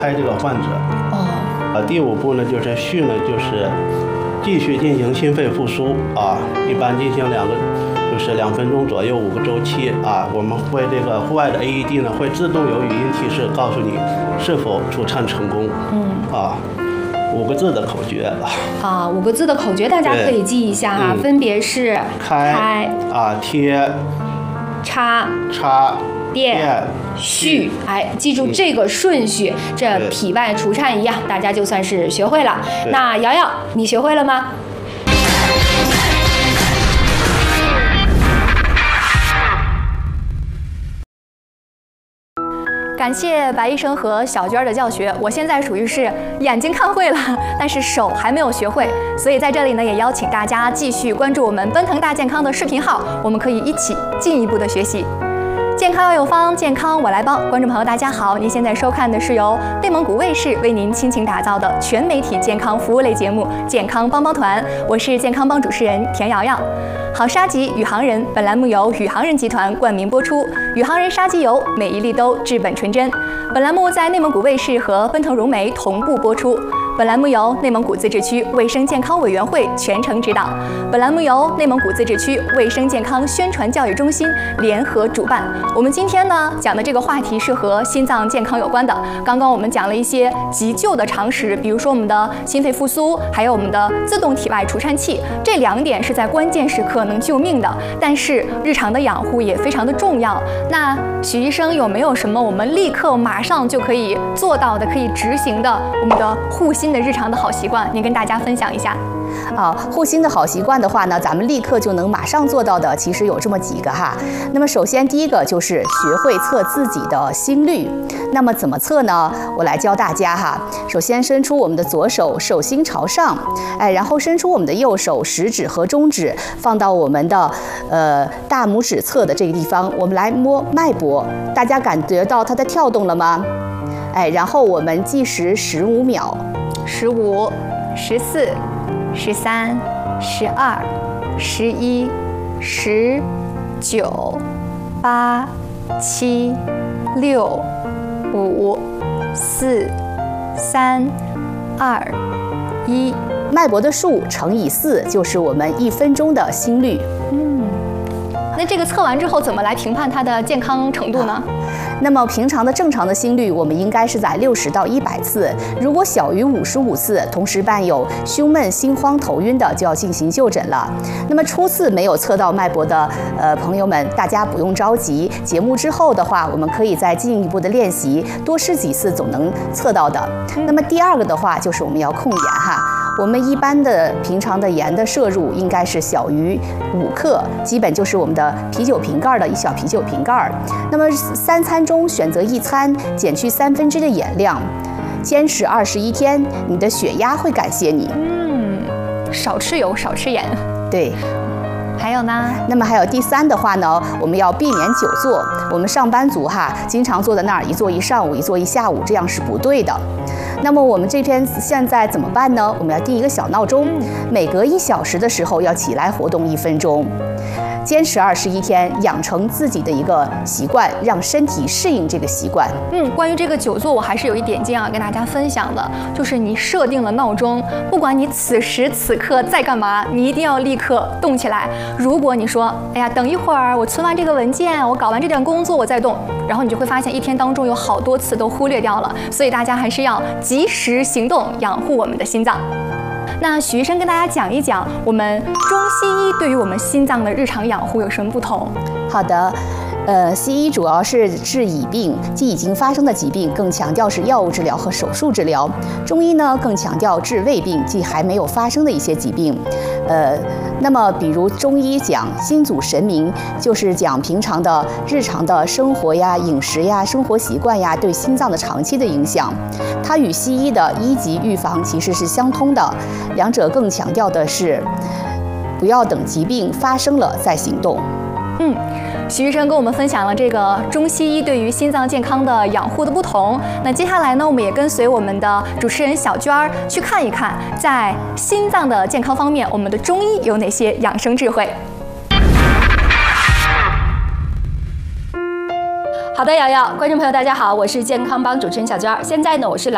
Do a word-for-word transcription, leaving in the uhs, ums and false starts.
开这个患者。 哦。 呃，第五步呢，就是续呢，就是继续进行心肺复苏啊，一般进行两个，就是两分钟左右，五个周期啊。我们会这个户外的 A E D 呢，会自动有语音提示告诉你是否除颤成功。嗯。啊。五个字的口诀啊，五个字的口诀大家可以记一下哈，嗯、分别是开, 开啊贴插插电续，哎，记住这个顺序，嗯、这体外除颤仪啊，大家就算是学会了。那瑶瑶，你学会了吗？感谢白医生和小娟的教学，我现在属于是眼睛看会了，但是手还没有学会，所以在这里呢，也邀请大家继续关注我们奔腾大健康的视频号，我们可以一起进一步的学习。健康要有方，健康我来帮。观众朋友大家好，您现在收看的是由内蒙古卫视为您倾情打造的全媒体健康服务类节目《健康帮帮团》，我是健康帮主持人田瑶瑶。好沙棘宇航人，本栏目由宇航人集团冠名播出。宇航人沙棘油，每一粒都至本纯真。本栏目在内蒙古卫视和奔腾融媒同步播出。本栏目由内蒙古自治区卫生健康委员会全程指导。本栏目由内蒙古自治区卫生健康宣传教育中心联合主办。我们今天呢讲的这个话题是和心脏健康有关的。刚刚我们讲了一些急救的常识，比如说我们的心肺复苏，还有我们的自动体外除颤器，这两点是在关键时刻能救命的。但是日常的养护也非常的重要。那许医生有没有什么我们立刻马上就可以做到的、可以执行的我们的护心的日常的好习惯？您跟大家分享一下。 啊，护心的好习惯的话呢，咱们立刻就能马上做到的，其实有这么几个哈。那么首先第一个就是学会测自己的心率。那么怎么测呢？我来教大家哈。首先伸出我们的左手，手心朝上，哎，然后伸出我们的右手，食指和中指放到我们的呃大拇指侧的这个地方，我们来摸脉搏，大家感觉到它的跳动了吗？哎，然后我们计时十五秒， 十五、十四。十三、十二、十一、十、九、八、七、六、五、四、三、二、一。 脉搏的数乘以四就是我们一分钟的心率。 嗯，那这个测完之后怎么来评判它的健康程度呢？啊， 那么平常的正常的心率，我们应该是在六十到一百次。如果小于五十五次，同时伴有胸闷、心慌、头晕的，就要进行就诊了。那么初次没有测到脉搏的呃朋友们，大家不用着急。节目之后的话，我们可以再进一步的练习，多试几次总能测到的。那么第二个的话，就是我们要控盐哈。我们一般的平常的盐的摄入应该是小于五克，基本就是我们的啤酒瓶盖的一小啤酒瓶盖。那么三餐中选择一餐，减去三分之的盐量，坚持二十一天，你的血压会感谢你。 嗯，少吃油，少吃盐。 对。 还有呢？ 那么还有第三的话呢，我们要避免久坐。我们上班族哈，经常坐在那儿一坐一上午，一坐一下午，这样是不对的。那么我们这边现在怎么办呢？我们要定一个小闹钟，每隔一小时的时候要起来活动一分钟。坚持二十一天，养成自己的一个习惯，让身体适应这个习惯。 嗯，关于这个久坐，我还是有一点劲啊，跟大家分享的，就是你设定了闹钟，不管你此时此刻在干嘛，你一定要立刻动起来。如果你说，哎呀，等一会儿，我存完这个文件，我搞完这点工作，我再动，然后你就会发现一天当中有好多次都忽略掉了。所以大家还是要及时行动，养护我们的心脏。那许医生跟大家讲一讲，我们中西医对于我们心脏的日常养护有什么不同？ 好的。呃，西医主要是治已病，即已经发生的疾病，更强调是药物治疗和手术治疗。中医呢，更强调治未病，即还没有发生的一些疾病。呃，那么比如中医讲心祖神明，就是讲平常的日常的生活呀、饮食呀、生活习惯呀，对心脏的长期的影响。它与西医的一级预防其实是相通的，两者更强调的是不要等疾病发生了再行动。 嗯。许医生跟我们分享了这个中西医对于心脏健康的养护的不同。那接下来呢，我们也跟随我们的主持人小娟儿去看一看，在心脏的健康方面，我们的中医有哪些养生智慧。好的，瑶瑶，观众朋友大家好，我是健康帮主持人小娟儿。现在呢，我是来